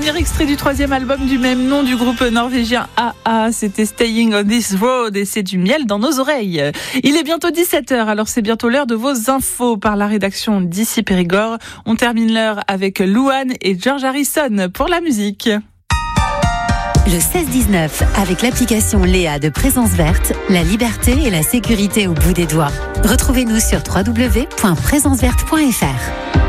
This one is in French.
dernier extrait du 3e album du même nom du groupe norvégien AA. C'était Staying on This Road et c'est du miel dans nos oreilles. Il est bientôt 17h, alors c'est bientôt l'heure de vos infos par la rédaction d'Ici Périgord. On termine l'heure avec Louane et George Harrison pour la musique. Le 16-19, avec l'application Léa de Présence Verte, la liberté et la sécurité au bout des doigts. Retrouvez-nous sur www.présenceverte.fr.